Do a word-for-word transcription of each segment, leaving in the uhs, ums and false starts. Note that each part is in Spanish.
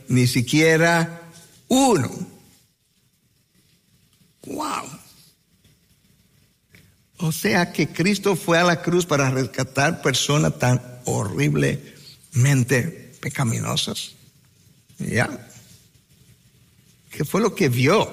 ni siquiera uno. ¡Wow! O sea que Cristo fue a la cruz para rescatar personas tan horriblemente pecaminosas. ¿Ya? ¿Qué fue lo que vio?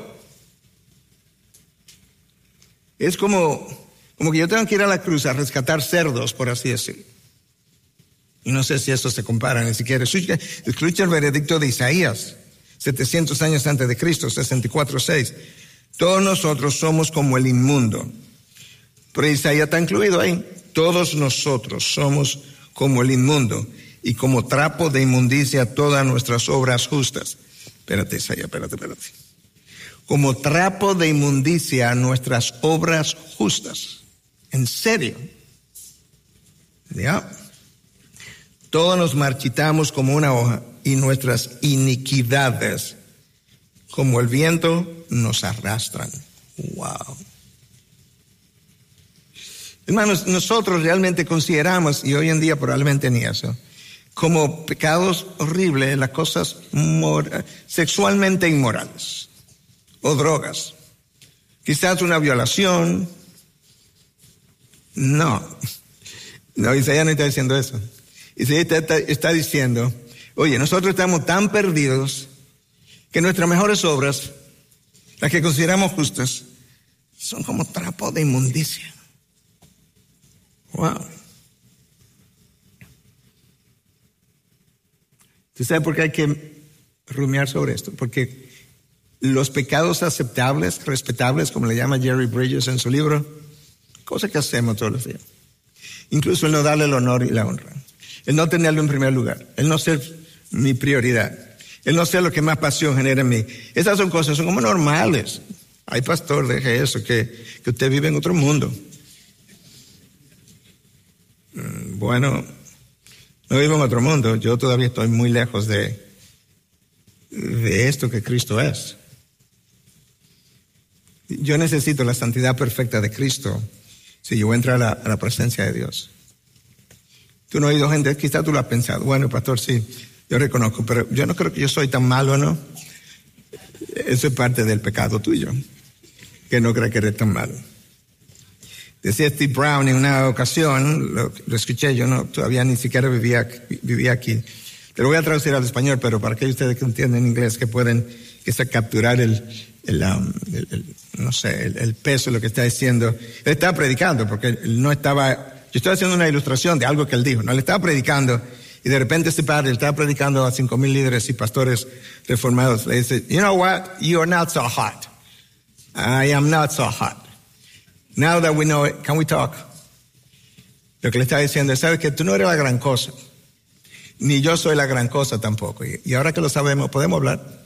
Es como, como que yo tengo que ir a la cruz a rescatar cerdos, por así decirlo. Y no sé si eso se compara ni siquiera. Escucha el veredicto de Isaías, setecientos años antes de Cristo, sesenta y cuatro seis. Todos nosotros somos como el inmundo. Pero Isaías está incluido ahí. Todos nosotros somos como el inmundo y como trapo de inmundicia todas nuestras obras justas. Espérate, Isaías, espérate, espérate. Como trapo de inmundicia nuestras obras justas. ¿En serio? ¿Ya? Todos nos marchitamos como una hoja y nuestras iniquidades, como el viento, nos arrastran. Wow. Hermanos, nosotros realmente consideramos, y hoy en día probablemente ni eso, como pecados horribles las cosas mor- sexualmente inmorales o drogas. Quizás una violación. No, no, Isaías no está diciendo eso. Isaías está, está diciendo, oye, nosotros estamos tan perdidos que nuestras mejores obras, las que consideramos justas, son como trapos de inmundicia. Wow. ¿Tú sabes por qué hay que rumiar sobre esto? Porque los pecados aceptables, respetables, como le llama Jerry Bridges en su libro, cosas que hacemos todos los días. Incluso el no darle el honor y la honra. El no tenerlo en primer lugar. El no ser mi prioridad. El no ser lo que más pasión genera en mí. Esas son cosas, son como normales. Ay, pastor, deje eso, que, que usted vive en otro mundo. Bueno, no vivo en otro mundo. Yo todavía estoy muy lejos de, de esto que Cristo es. Yo necesito la santidad perfecta de Cristo si yo entro a la, a la presencia de Dios. Tú no has oído gente, quizás tú lo has pensado. Bueno, pastor, sí, yo reconozco, pero yo no creo que yo soy tan malo, ¿no? Eso es parte del pecado tuyo, que no crees que eres tan malo. Decía Steve Brown en una ocasión, lo, lo escuché, yo no, todavía ni siquiera vivía, vivía aquí. Te lo voy a traducir al español, pero para aquellos ustedes que entienden inglés, que pueden quizá capturar el, el, um, el, el no sé, el, el peso de lo que está diciendo. Él estaba predicando, porque él no estaba, yo estaba haciendo una ilustración de algo que él dijo, no, él estaba predicando, y de repente este padre, él estaba predicando a cinco mil líderes y pastores reformados, le dice, you know what, you are not so hot. I am not so hot. Now that we know it, can we talk? Lo que le está diciendo es, sabes que tú no eres la gran cosa, ni yo soy la gran cosa tampoco. Y, y ahora que lo sabemos, ¿podemos hablar?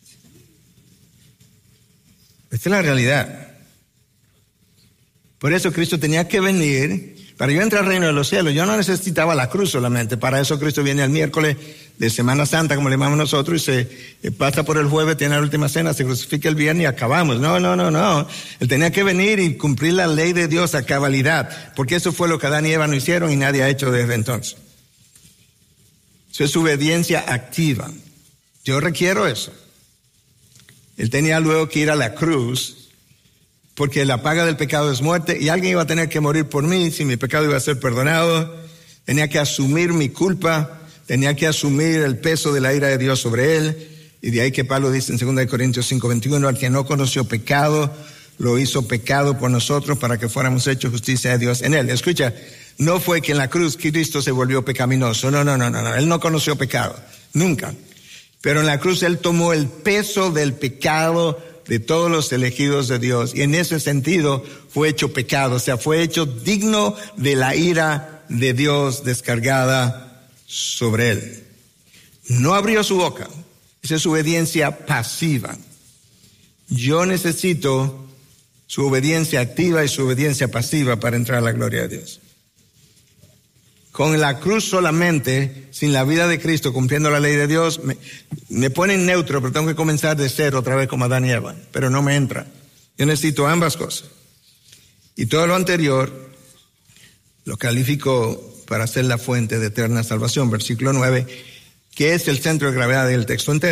Esta es la realidad. Por eso Cristo tenía que venir. Para yo entrar al reino de los cielos, yo no necesitaba la cruz solamente. Para eso Cristo viene el miércoles de Semana Santa, como le llamamos nosotros, y se eh, pasa por el jueves, tiene la última cena, se crucifica el viernes y acabamos. No, no, no, no. Él tenía que venir y cumplir la ley de Dios a cabalidad, porque eso fue lo que Adán y Eva no hicieron y nadie ha hecho desde entonces. Eso es obediencia activa. Yo requiero eso. Él tenía luego que ir a la cruz, porque la paga del pecado es muerte, y alguien iba a tener que morir por mí, si mi pecado iba a ser perdonado. Tenía que asumir mi culpa, tenía que asumir el peso de la ira de Dios sobre él, y de ahí que Pablo dice en segunda de Corintios cinco veintiuno, al que no conoció pecado, lo hizo pecado por nosotros para que fuéramos hechos justicia de Dios en él. Escucha, no fue que en la cruz Cristo se volvió pecaminoso, no, no, no, no, no. Él no conoció pecado, nunca. Pero en la cruz él tomó el peso del pecado de todos los elegidos de Dios, y en ese sentido fue hecho pecado, o sea, fue hecho digno de la ira de Dios descargada sobre él. No abrió su boca, esa es su obediencia pasiva. Yo necesito su obediencia activa y su obediencia pasiva para entrar a la gloria de Dios. Con la cruz solamente, sin la vida de Cristo, cumpliendo la ley de Dios, me, me pone en neutro, pero tengo que comenzar de cero otra vez como Adán y Eva, pero no me entra. Yo necesito ambas cosas. Y todo lo anterior lo califico para ser la fuente de eterna salvación. Versículo nueve, que es el centro de gravedad del texto entero.